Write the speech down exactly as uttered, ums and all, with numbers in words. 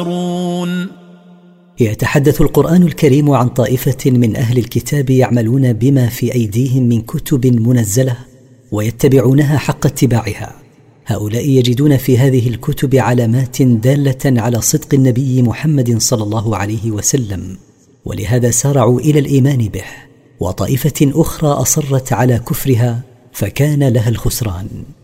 يتحدث القرآن الكريم عن طائفة من أهل الكتاب يعملون بما في أيديهم من كتب منزلة ويتبعونها حق اتباعها. هؤلاء يجدون في هذه الكتب علامات دالة على صدق النبي محمد صلى الله عليه وسلم، ولهذا سارعوا إلى الإيمان به. وطائفة أخرى أصرت على كفرها فكان لها الخسران.